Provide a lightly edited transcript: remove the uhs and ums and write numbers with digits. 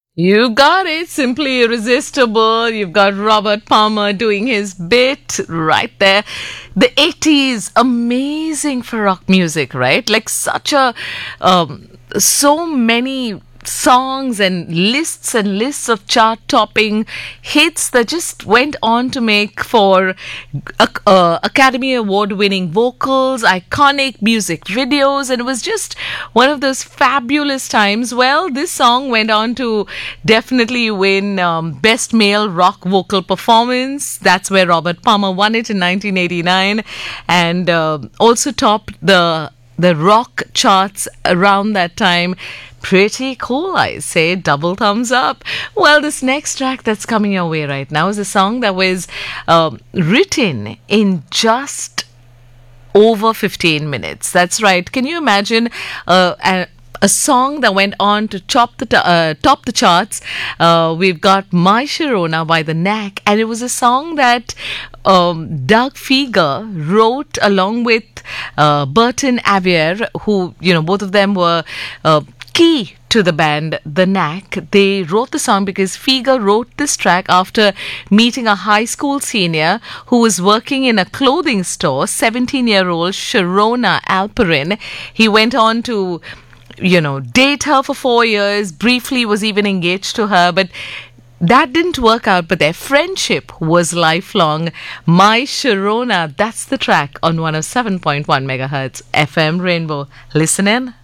You got it. Simply irresistible. You've got Robert Palmer doing his bit right there. The 80s, amazing for rock music, right? Like such a, so many songs and lists of chart topping hits that just went on to make for Academy Award winning vocals, iconic music videos, and it was just one of those fabulous times. Well, this song went on to definitely win Best Male Rock Vocal Performance. That's where Robert Palmer won it in 1989, and also topped the rock charts around that time. Pretty cool, I say. Double thumbs up. Well, this next track that's coming your way right now is a song that was written in just over 15 minutes. That's right. Can you imagine a song that went on to top the charts? We've got My Sharona by The Knack, and it was a song that Doug Fieger wrote along with Burton Avier, who, both of them were key to the band The Knack. They wrote the song because Fieger wrote this track after meeting a high school senior who was working in a clothing store, 17-year-old Sharona Alperin. He went on to, date her for 4 years, briefly was even engaged to her, but that didn't work out, but their friendship was lifelong. My Sharona, that's the track on 107.1 megahertz FM Rainbow. Listen in.